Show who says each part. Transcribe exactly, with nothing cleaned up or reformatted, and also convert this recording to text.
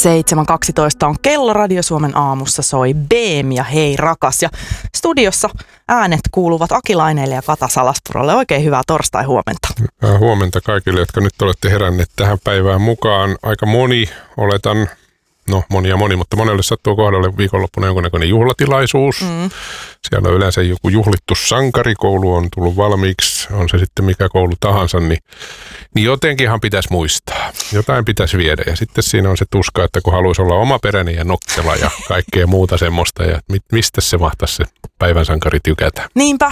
Speaker 1: seitsemän kaksitoista on kello, Radio Suomen aamussa soi Beem ja Hei rakas. Ja studiossa äänet kuuluvat Aki Laineelle ja Kata Salaspurolle. Oikein hyvää torstai-huomenta.
Speaker 2: Hyvää huomenta kaikille, jotka nyt olette heränneet tähän päivään mukaan. Aika moni, oletan, no moni ja moni, mutta monelle sattuu kohdalle viikonloppuna jonkunnäköinen juhlatilaisuus. Mm. Siellä on yleensä joku juhlittu sankarikoulu on tullut valmiiksi, on se sitten mikä koulu tahansa, niin, niin jotenkinhan pitäisi muistaa. Jotain pitäisi viedä ja sitten siinä on se tuska, että kun haluaisi olla omaperäinen ja nokkela ja kaikkea muuta semmoista ja mistä se mahtaisi se päivän sankari tykätä.
Speaker 1: Niinpä,